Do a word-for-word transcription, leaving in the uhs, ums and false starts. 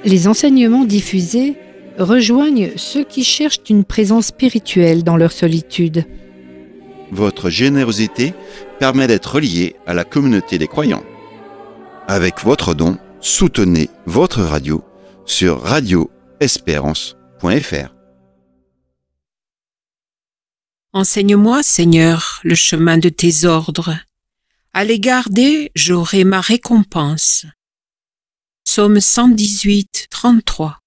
Les enseignements diffusés rejoignent ceux qui cherchent une présence spirituelle dans leur solitude. Votre générosité permet d'être lié à la communauté des croyants. Avec votre don, soutenez votre radio sur radio espérance point f r. Enseigne-moi, Seigneur, le chemin de tes ordres. À les garder, j'aurai ma récompense. Psaume cent dix-huit, trente-trois.